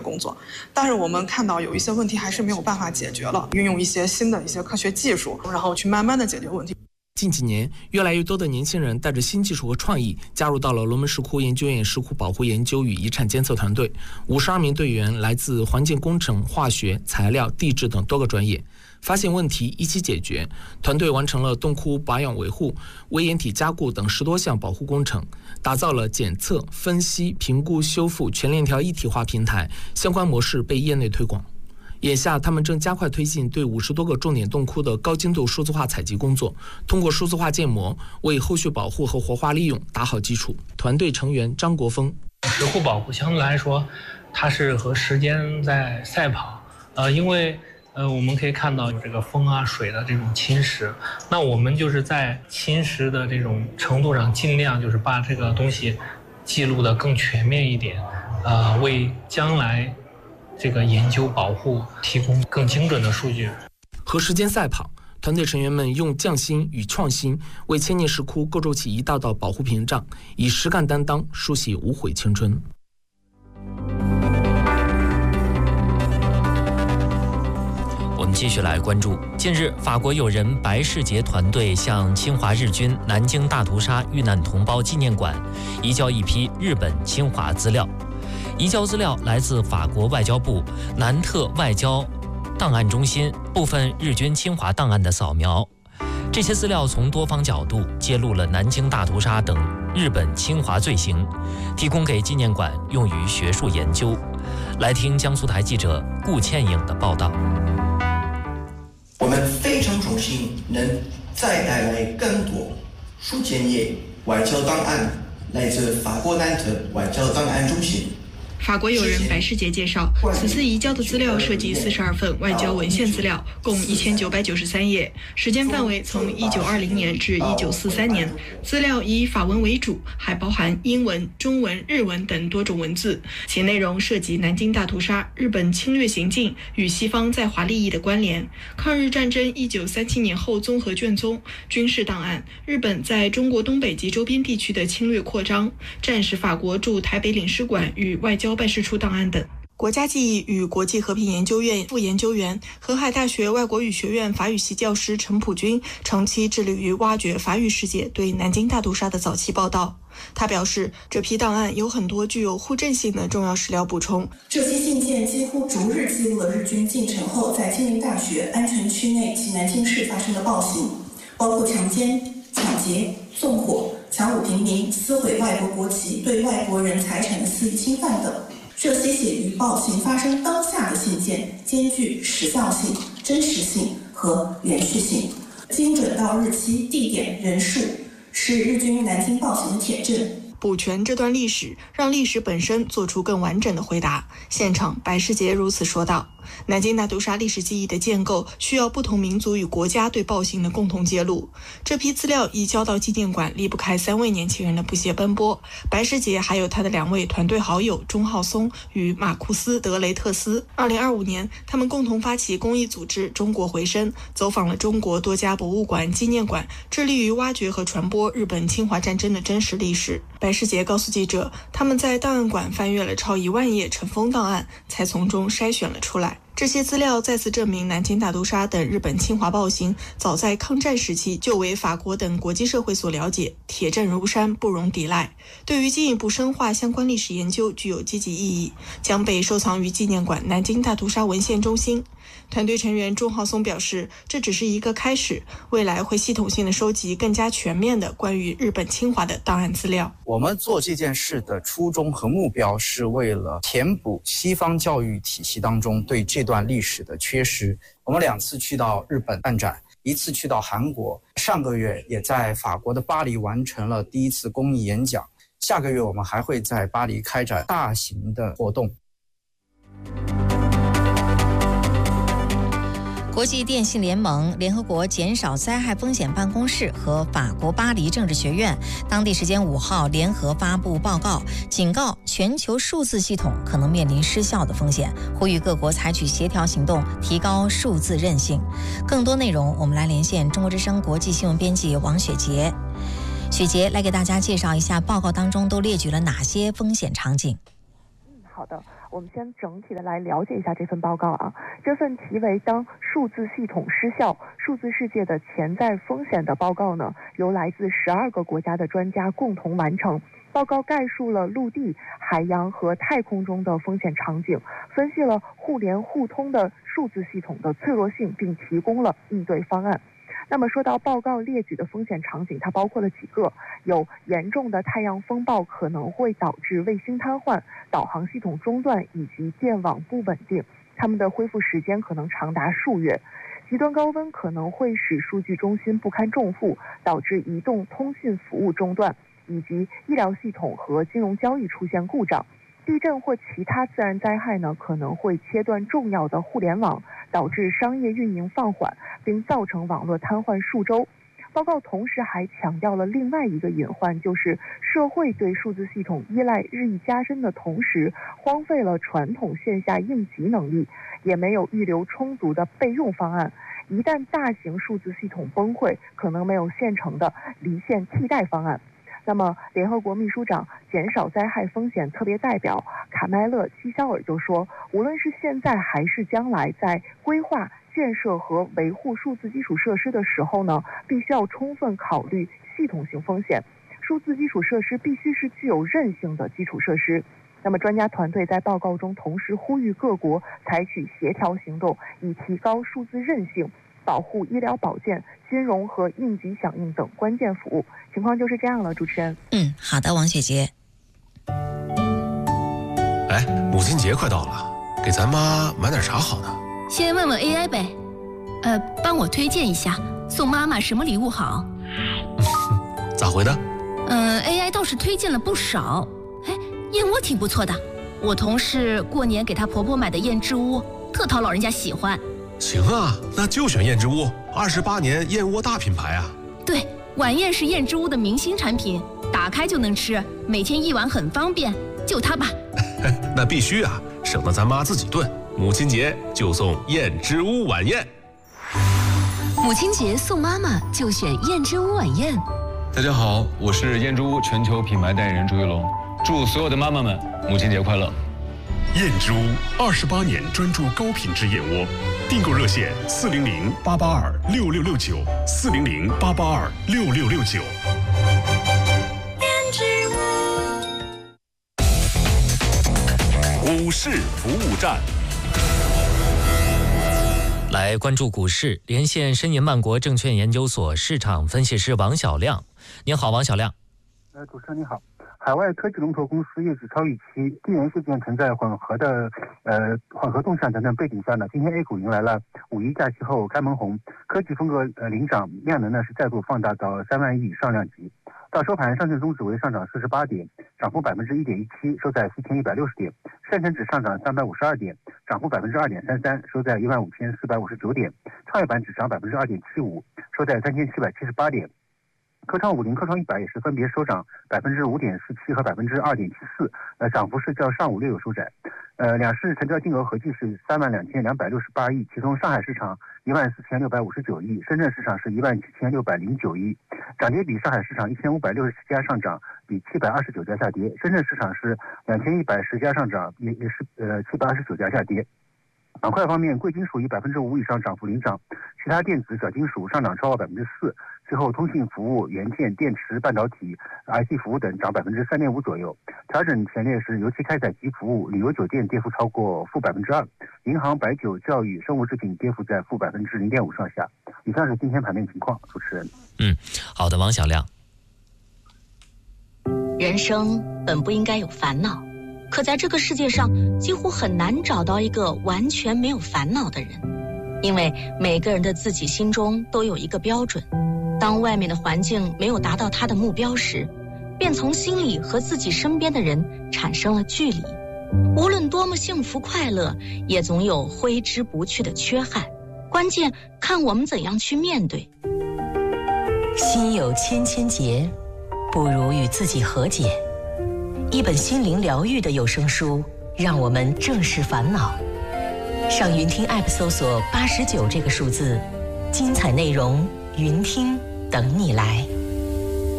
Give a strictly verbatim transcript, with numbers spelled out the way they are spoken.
工作。但是我们看到有一些问题还是没有办法解决了，运用一些新的一些科学技术，然后去慢慢的解决问题。 近几年，越来越多的年轻人带着新技术和创意加入到了龙门石窟研究院石窟保护研究与遗产监测团队。五十二名队员来自环境工程、化学、材料、地质等多个专业，发现问题一起解决。团队完成了洞窟保养维护、微掩体加固等十多项保护工程，打造了检测、分析、评估、修复全链条一体化平台，相关模式被业内推广。眼下，他们正加快推进对五十多个重点洞窟的高精度数字化采集工作，通过数字化建模为后续保护和活化利用打好基础。团队成员张国峰： 石窟保护相对来说，它是和时间在赛跑，呃，因为呃我们可以看到这个风啊、水的这种侵蚀，那我们就是在侵蚀的这种程度上，尽量就是把这个东西记录的更全面一点，呃，为将来这个研究保护提供更精准的数据。 和时间赛跑，团队成员们用匠心与创新为千年石窟构筑起一道道保护屏障，以实干担当书写无悔青春。 我们继续来关注，近日法国友人白世杰团队向侵华日军南京大屠杀遇难同胞纪念馆移交一批日本侵华资料。移交资料来自法国外交部南特外交档案中心部分日军侵华档案的扫描。这些资料从多方角度揭露了南京大屠杀等日本侵华罪行，提供给纪念馆用于学术研究。来听江苏台记者顾倩颖的报道。 我们非常荣幸能再带来更多数千页外交档案，来自法国南特外交档案中心。 法国友人白世杰介绍，此次移交的资料涉及四十二份外交文献资料，共一千九百九十三页，时间范围从一九二零年至一九四三年。资料以法文为主，还包含英文、中文、日文等多种文字，其内容涉及南京大屠杀、日本侵略行径与西方在华利益的关联、抗日战争一九三七年后综合卷宗、军事档案、日本在中国东北及周边地区的侵略扩张、战时法国驻台北领事馆与外交办事处档案等。国家记忆与国际和平研究院副研究员、河海大学外国语学院法语系教师陈普军长期致力于挖掘法语世界对南京大屠杀的早期报道。他表示，这批档案有很多具有互证性的重要史料补充。 这些信件几乎逐日记录了日军进城后在金陵大学安全区内及南京市发生的暴行，包括强奸、抢劫、纵火、强掳平民、撕毁外国国旗、对外国人财产的肆意侵犯等。这些写于暴行发生当下的信件兼具时效性、真实性和连续性，精准到日期、地点、人数，是日军南京暴行的铁证。 补全这段历史，让历史本身做出更完整的回答。现场，白世杰如此说道：南京大屠杀历史记忆的建构需要不同民族与国家对暴行的共同揭露。这批资料移交到纪念馆，离不开三位年轻人的不懈奔波。白世杰还有他的两位团队好友钟浩松与马库斯·德雷特斯。二零二五年，他们共同发起公益组织中国回声，走访了中国多家博物馆、纪念馆，致力于挖掘和传播日本侵华战争的真实历史。白世杰告诉记者，他们在档案馆翻阅了超一万页尘封档案，才从中筛选了出来。这些资料再次证明南京大屠杀等日本侵华暴行早在抗战时期就为法国等国际社会所了解，铁证如山，不容抵赖。对于进一步深化相关历史研究具有积极意义，将被收藏于纪念馆南京大屠杀文献中心。团队成员钟浩松表示，这只是一个开始，未来会系统性的收集更加全面的关于日本侵华的档案资料。 我们做这件事的初衷和目标是为了填补西方教育体系当中对这段历史的缺失。我们两次去到日本办展，一次去到韩国，上个月也在法国的巴黎完成了第一次公益演讲，下个月我们还会在巴黎开展大型的活动。 国际电信联盟、联合国减少灾害风险办公室和法国巴黎政治学院当地时间五号联合发布报告，警告全球数字系统可能面临失效的风险，呼吁各国采取协调行动，提高数字韧性。更多内容，我们来连线中国之声国际新闻编辑王雪杰。雪杰来给大家介绍一下报告当中都列举了哪些风险场景。 好的，我们先整体的来了解一下这份报告啊。这份题为《当数字系统失效：数字世界的潜在风险》的报告呢，由来自十二个国家的专家共同完成。报告概述了陆地、海洋和太空中的风险场景，分析了互联互通的数字系统的脆弱性，并提供了应对方案。那么说到报告列举的风险场景，它包括了几个，有严重的太阳风暴可能会导致卫星瘫痪、导航系统中断以及电网不稳定，它们的恢复时间可能长达数月。极端高温可能会使数据中心不堪重负，导致移动通信服务中断，以及医疗系统和金融交易出现故障。地震或其他自然灾害呢，可能会切断重要的互联网，导致商业运营放缓，并造成网络瘫痪数周。报告同时还强调了另外一个隐患，就是社会对数字系统依赖日益加深的同时，荒废了传统线下应急能力，也没有预留充足的备用方案。一旦大型数字系统崩溃，可能没有现成的离线替代方案。那么，联合国秘书长减少灾害风险特别代表卡麦勒·基肖尔就说，无论是现在还是将来，在规划、建设和维护数字基础设施的时候呢，必须要充分考虑系统性风险。数字基础设施必须是具有韧性的基础设施。那么，专家团队在报告中同时呼吁各国采取协调行动，以提高数字韧性，保护医疗保健、金融和应急响应等关键服务。情况就是这样了，主持人。 嗯，好的，王雪杰。 哎，母亲节快到了，给咱妈买点啥好呢？ 先问问 A I 呗，呃，帮我推荐一下，送妈妈什么礼物好？ 咋回的？ 嗯 ，A I 倒是推荐了不少。哎，燕窝挺不错的，我同事过年给她婆婆买的燕之屋，特讨老人家喜欢。 行啊，那就选燕之屋，二十八年燕窝大品牌啊。 对，晚宴是燕之屋的明星产品，打开就能吃，每天一碗很方便，就它吧。 那必须啊，省得咱妈自己炖。母亲节就送燕之屋晚宴。 母亲节送妈妈就选燕之屋晚宴。 大家好，我是燕之屋全球品牌代言人朱一龙，祝所有的妈妈们母亲节快乐。 燕之屋二十八年专注高品质燕窝，订购热线四零零八八二六六六九四零零八八二六六六九。 燕之屋股市服务站。 来关注股市，连线申银万国证券研究所市场分析师王小亮。您好，王小亮。 呃，主持人你好。海外科技龙头公司业绩超预期，地缘事件存在混合的呃混合动向等等背景下呢，今天 A 股迎来了五一假期后开门红，科技风格呃领涨，量能呢是再度放大到三万亿以上量级。到收盘，上证综指为上涨四十八点，涨幅百分之一点一七，收在四千一百六十点；深成指上涨三百五十二点，涨幅百分之二点三三，收在一万五千四百五十九点；创业板指涨百分之二点七五，收在三千七百七十八点。科创五零、科创一百也是分别收涨百分之五点四七和百分之二点七四，呃，涨幅是较上午略有收窄。呃，两市成交金额合计是三万两千两百六十八亿，其中上海市场一万四千六百五十九亿，深圳市场是一万七千六百零九亿。涨跌比，上海市场一千五百六十七家上涨，比七百二十九家下跌；深圳市场是两千一百十家上涨，也也是呃七百二十九家下跌。板块方面，贵金属以百分之五以上涨幅领涨，其他电子、小金属上涨超过百分之四。最后，通信服务、元件、电池、半导体、I T 服务等涨百分之三点五左右。调整前列是油气开采及服务、旅游酒店跌幅超过负百分之二，银行、白酒、教育、生物制品跌幅在负百分之零点五上下。以上是今天盘面情况，主持人。 嗯，好的，王小亮。 人生本不应该有烦恼。可在这个世界上，几乎很难找到一个完全没有烦恼的人，因为每个人的自己心中都有一个标准。当外面的环境没有达到他的目标时，便从心里和自己身边的人产生了距离。无论多么幸福快乐，也总有挥之不去的缺憾。关键看我们怎样去面对。 心有千千结，不如与自己和解。一本心灵疗愈的有声书，让我们正视烦恼。上云听 App 搜索八十九这个数字，精彩内容，云听等你来。